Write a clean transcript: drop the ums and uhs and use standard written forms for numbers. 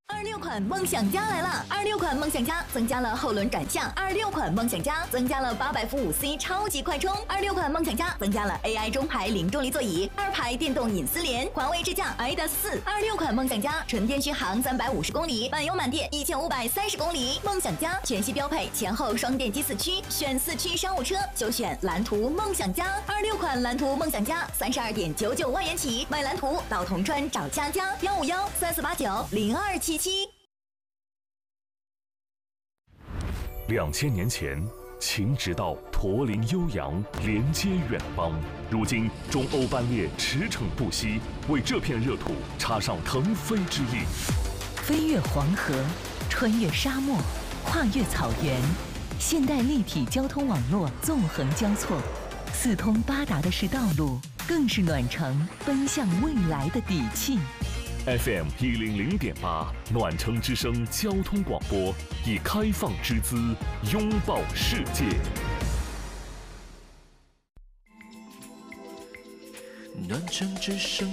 26款梦想家来了！26款梦想家增加了后轮转向，26款梦想家增加了800伏5C 超级快充，26款梦想家增加了 AI 中排零重力座椅，2排电动隐私联，环卫智驾 ADAS 4。26款梦想家纯电续航350公里，满油满电1530公里。梦想家全系标配前后双电机4驱，选4驱商务车就选蓝图梦想家。26款蓝图梦想家32.99万元起，买蓝图到铜川找佳佳15134890277。 2000年前，秦直道驼铃悠扬，连接远邦。如今，中欧班列驰骋不息，为这片热土插上腾飞之翼。 飞越黄河，穿越沙漠，跨越草原，现代立体交通网络纵横交错，四通八达的是道路，更是暖城奔向未来的底气。 FM 100.8暖城之声交通广播，以开放之姿拥抱世界。 暖城之声